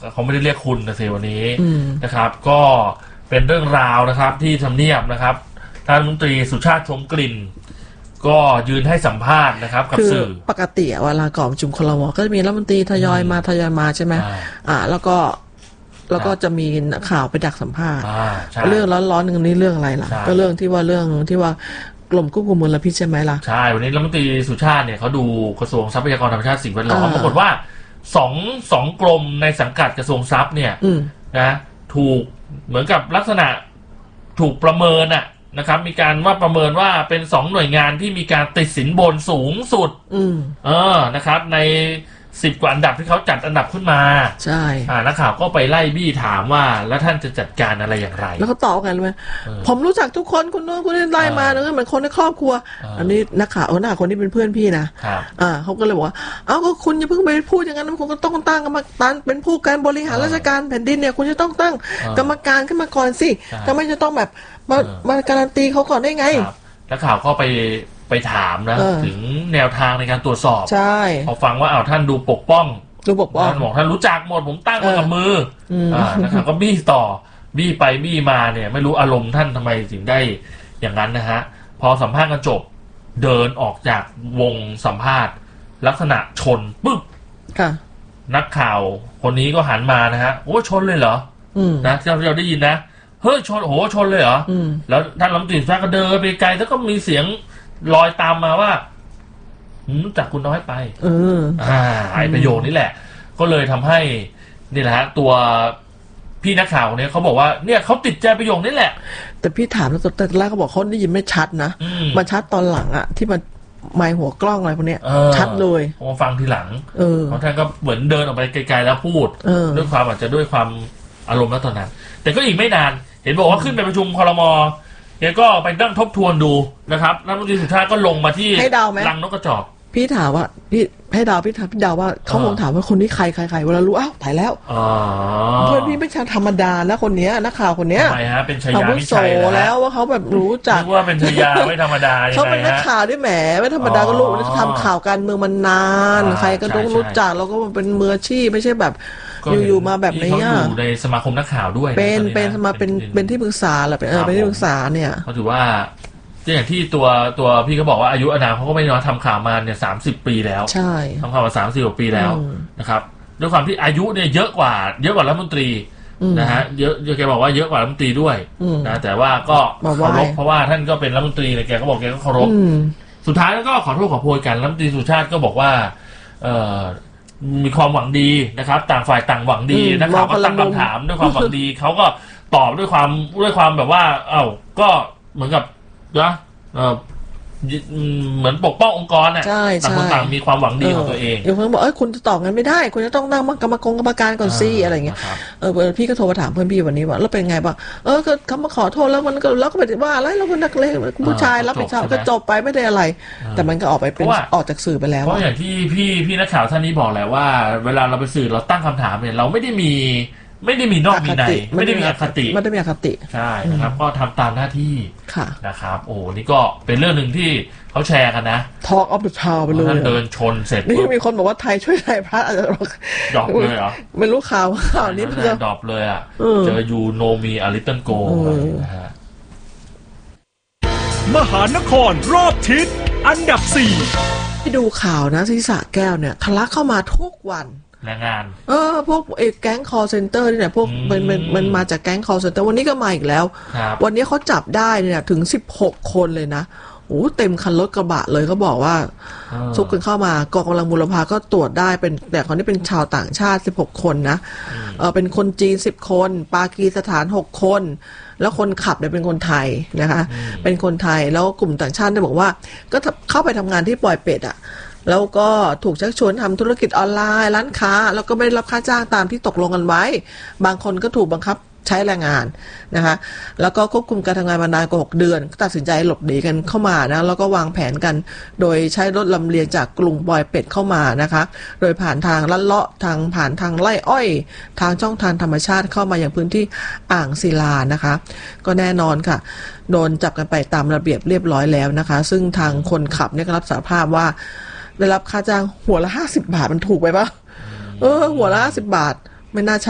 เขาไม่ได้เรียกคุณนะสิวันนี้นะครับก็เป็นเรื่องราวนะครับที่ทำเนียบนะครับท่านรัฐมนตรีสุชาติชมกลิ่นก็ยืนให้สัมภาษณ์นะครับกับสื่อปกติเวลาก่อนประชุมครม.ก็จะมีรัฐมนตรีทยอยมาใช่ไหมแล้วก็จะมีข่าวไปดักสัมภาษณ์เรื่องร้อนๆนึงนี้เรื่องอะไรล่ะก็เรื่องที่ว่ากรมควบคุมมลพิษใช่ไหมล่ะใช่วันนี้รัฐมนตรีสุชาติเนี่ยเขาดูกระทรวงทรัพยากรธรรมชาติสิ่งแวดล้อมปรากฏว่าสองกรมในสังกัดกระทรวงทรัพย์เนี่ยนะถูกเหมือนกับลักษณะถูกประเมินนะครับมีการว่าประเมินว่าเป็น2หน่วยงานที่มีการติดสินบนสูงสุดนะครับใน10กว่าอันดับที่เขาจัดอันดับขึ้นมาใช่นักข่าวก็ไปไล่บี้ถามว่าแล้วท่านจะจัดการอะไรอย่างไรแล้วเขาตอบกันไหมผมรู้จักทุกคนคุณโน้นคุณนี่ไล่มาเหมือนคนในครอบครัวอันนี้นักข่าวคนที่เป็นเพื่อนพี่นะเขาก็เลยบอกว่าก็คุณอย่าเพิ่งไปพูดอย่างนั้นคุณก็ต้องตั้งกรรมการเป็นผู้การบริหารราชการแผ่นดินเนี่ยคุณจะต้องตั้งกรรมการขึ้นมาก่อนสิทำไมจะต้องแบบมาการันตีเขาก่อนได้ไงนักข่าวก็ไปถามนะถึงแนวทางในการตรวจสอบใช่พอฟังว่าท่านดูปกป้องท่านบอกท่านรู้จักหมดผมตั้งมากับมือนะครับก็บี้ต่อบี้ไปบี้มาเนี่ยไม่รู้อารมณ์ท่านทำไมถึงได้อย่างนั้นนะฮะพอสัมภาษณ์กันจบเดินออกจากวงสัมภาษณ์ลักษณะชนปึ๊บนักข่าวคนนี้ก็หันมานะฮะโอ้ชนเลยเหรอนะที่เราได้ยินนะเฮ้ยชนโอ้ชนเลยเหรอแล้วท่านรัฐมนตรีก็เดินไปไกลแล้วก็มีเสียงลอยตามมาว่าจากคุณน้อยไปไอ้ประโยคนี้แหละก็เลยทำให้นี่แหละฮะตัวพี่นักข่าวเนี่ยเขาบอกว่าเนี่ยเขาติดใจประโยคนี้แหละแต่พี่ถามแล้วตอนแรกเขาบอกเขาได้ยินไม่ชัดนะมันชัดตอนหลังที่มันไมค์หัวกล้องอะไรพวกเนี้ยชัดเลยผมฟังทีหลังเพราะท่านก็เหมือนเดินออกไปไกลๆแล้วพูดด้วยความอาจจะด้วยความอารมณ์แล้วตอนนั้นแต่ก็อีกไม่นานเห็นบอกว่าขึ้นไปประชุมครม.เนี่ยก็ไปนั่งทบทวนดูนะครับรัฐมนตรีสุชาติก็ลงมาที่รังนกกระจอกพี่ถามว่าพี่ให้ดาวพี่ดาวว่าเขาคงถามว่าคนนี้ใครเวลารู้ถ่ายแล้วเพื่อนพี่ไม่ใช่ธรรมดานะคนนี้นักข่าวคนนี้ทำไมฮะเป็นชายาไม่ใช่แล้วว่าเขาแบบรู้จักว่าเป็นชายาไม่ธรรมดาเขาเป็นนักข่าวด้วยแหมไม่ธรรมดาก็รู้ทำข่าวการเมืองมันนานใครก็ต้องรู้จักแล้วก็เป็นมืออาชีพไม่ใช่แบบอยู่มาแบบนี้เขาอยู่ในสมาคมนักข่าวด้วยเป็นสมาเป็นที่ปรึกษาแหละเป็นที่ปรึกษาเนี่ยเขาถือว่าอย่างที่ตัวพี่เขาบอกว่าอายุอานามเขาก็ไม่น้อยทำข่าวมาเนี่ย30 ปีแล้วใช่ทำข่าวมา30 กว่าปีแล้วนะครับด้วยความที่อายุเนี่ยเยอะกว่ารัฐมนตรีนะฮะเยอะแกบอกว่าเยอะกว่ารัฐมนตรีด้วยนะแต่ว่าก็เคารพเพราะว่าท่านก็เป็นรัฐมนตรีแกก็บอกแกก็เคารพสุดท้ายแล้วก็ขอโทษขอโพยกันรัฐมนตรีสุชาติก็บอกว่ามีความหวังดีนะครับต่างฝ่ายต่างหวังดีนะครับก็ตั้งคำถามด้วยความหวังดีเขาก็ตอบด้วยความแบบว่าก็เหมือนกับนะเหมือนปกป้ององค์กรต่างคนต่างมีความหวังดีของตัวเองอย่างเพื่อนบอกคุณจะตอบกันไม่ได้คุณจะต้องนั่งกรรมการก่อนสิอะไรเงี้ยพี่ก็โทรมาถามเพื่อนพี่วันนี้ว่าแล้วเป็นไงบ้างก็เขามาขอโทษแล้วมันก็แล้วก็ไปว่าอะไรแล้วคนนักเลงผู้ชายรับผิดชอบก็จบไปไม่ได้อะไรแต่มันก็ออกไปเป็นออกจากสื่อไปแล้วเพราะอย่างที่พี่นักข่าวท่านนี้บอกแหละว่าเวลาเราไปสื่อเราตั้งคำถามเนี่ยเราไม่ได้มีนอกมีในไม่ได้มีอคติใช่นะครับก็ทำตามหน้าที่นะครับโอ้นี่ก็เป็นเรื่องหนึ่งที่เขาแชร์กันนะ Talk of the Town ไปเลยท่านเดินชนเสร็จนี่มีคนบอกว่าไทยช่วยไทยพระอาจจะดรอปเลยเหรอไม่รู้ข่าวนี้เพื่อดรอปเลยเจอยูโนมีอาริตันโกนะฮะมหานครรอบทิศอันดับ4 ที่ดูข่าวนะที่สระแก้วเนี่ยทะลักเข้ามาทุกวันแรงงานพวกแก๊ง call center นี่แหละพวกมันมาจากแก๊ง call center วันนี้ก็มาอีกแล้ววันนี้เขาจับได้เนี่ยถึง16 คนเลยนะโอ้เต็มคันรถกระบะเลยเขาบอกว่าซุกกันเข้ามากองกำลังบูรพาก็ตรวจได้เป็นแต่คนนี้เป็นชาวต่างชาติ16 คนนะเป็นคนจีน10 คนปากีสถาน6 คนแล้วคนขับเนี่ยเป็นคนไทยนะคะเป็นคนไทยแล้วกลุ่มต่างชาติได้บอกว่าก็เข้าไปทำงานที่ปอยเป็ดแล้วก็ถูกชักชวนทำธุรกิจออนไลน์ร้านค้าแล้วก็ไม่ได้รับค่าจ้างตามที่ตกลงกันไว้บางคนก็ถูกบังคับใช้แรงงานนะคะแล้วก็ควบคุมการทำงานมานานกว่า6 เดือนก็ตัดสินใจหลบหนีกันเข้ามานะแล้วก็วางแผนกันโดยใช้รถลำเลียงจากกรุงปอยเป็ดเข้ามานะคะโดยผ่านทางลัดเลาะผ่านทางไร่อ้อยทางช่องทางธรรมชาติเข้ามาอย่างพื้นที่อ่างศิลานะคะก็แน่นอนค่ะโดนจับกันไปตามระเบียบเรียบร้อยแล้วนะคะซึ่งทางคนขับเนี่ยก็รับสารภาพว่าได้รับค่าจ้างหัวละ50 บาทมันถูกไปปะหัวละ50 บาทไม่น่าใช่